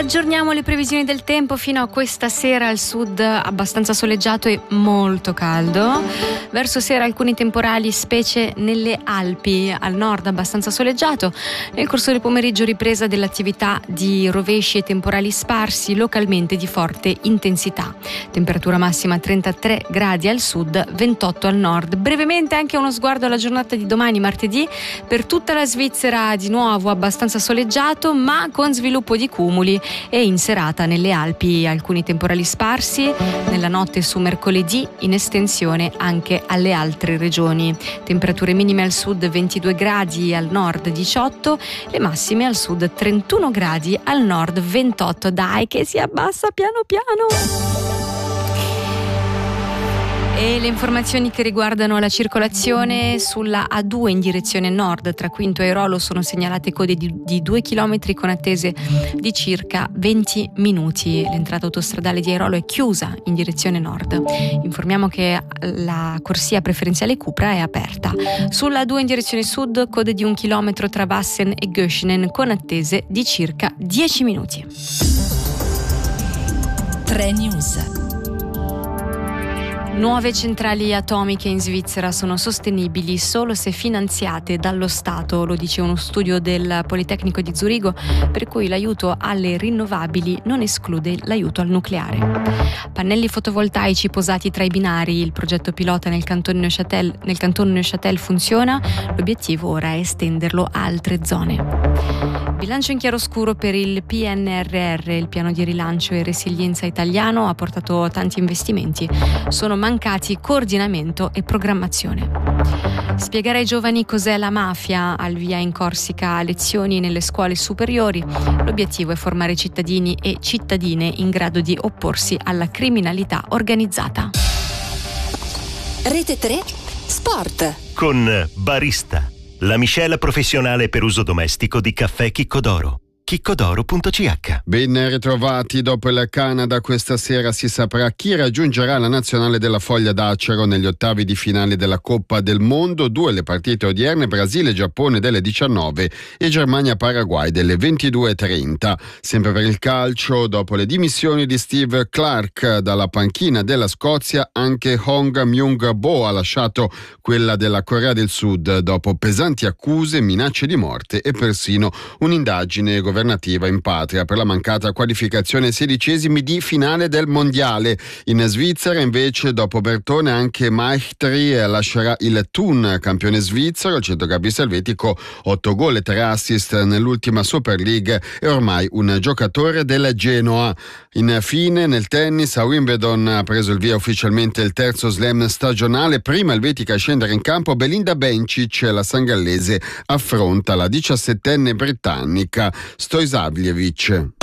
Aggiorniamo le previsioni del tempo. Fino a questa sera al sud abbastanza soleggiato e molto caldo. Verso sera alcuni temporali, specie nelle Alpi. Al nord abbastanza soleggiato. Nel corso del pomeriggio ripresa dell'attività di rovesci e temporali sparsi, localmente di forte intensità. Temperatura massima 33 gradi al sud, 28 al nord. Brevemente anche uno sguardo alla giornata di domani, martedì. Per tutta la Svizzera di nuovo abbastanza soleggiato, ma con sviluppo di cumuli, e in serata nelle Alpi alcuni temporali sparsi, nella notte su mercoledì in estensione anche alle altre regioni. Temperature minime al sud 22 gradi, al nord 18, le massime al sud 31 gradi, al nord 28. Dai che si abbassa piano piano! E le informazioni che riguardano la circolazione sulla A2 in direzione nord tra Quinto e Airolo sono segnalate code di 2 km con attese di circa 20 minuti. L'entrata autostradale di Airolo è chiusa in direzione nord. Informiamo che la corsia preferenziale Cupra è aperta. Sulla A2 in direzione sud code di 1 chilometro tra Wassen e Göschenen con attese di circa 10 minuti. 3 News. Nuove centrali atomiche in Svizzera sono sostenibili solo se finanziate dallo Stato, lo dice uno studio del Politecnico di Zurigo, per cui l'aiuto alle rinnovabili non esclude l'aiuto al nucleare. Pannelli fotovoltaici posati tra i binari, il progetto pilota nel canton Neuchâtel funziona, l'obiettivo ora è estenderlo a altre zone. Bilancio in chiaroscuro per il PNRR, il piano di rilancio e resilienza italiano, ha portato tanti investimenti. Sono mancati coordinamento e programmazione. Spiegare ai giovani cos'è la mafia, al via in Corsica lezioni nelle scuole superiori. L'obiettivo è formare cittadini e cittadine in grado di opporsi alla criminalità organizzata. Rete 3 Sport con Barista, la miscela professionale per uso domestico di caffè Chicco d'Oro. chiccodoro.ch. Ben ritrovati. Dopo il Canada questa sera si saprà chi raggiungerà la nazionale della Foglia d'Acero negli ottavi di finale della Coppa del Mondo. 2 le partite odierne: Brasile-Giappone delle 19 e Germania-Paraguay delle 22:30. Sempre per il calcio, dopo le dimissioni di Steve Clark dalla panchina della Scozia, anche Hong Myung-bo ha lasciato quella della Corea del Sud dopo pesanti accuse, minacce di morte e persino un'indagine governativa in patria per la mancata qualificazione ai 16esimi di finale del mondiale. In Svizzera invece, dopo Bertone, anche Maichtri lascerà il Thun, campione svizzero. Il centrocampista elvetico, 8 gol e 3 assist nell'ultima Super League, è ormai un giocatore del Genoa. Infine nel tennis, a Wimbledon ha preso il via ufficialmente il terzo slam stagionale. Prima elvetica a scendere in campo Belinda Bencic, la sangallese affronta la 17enne britannica Stojsavljevic.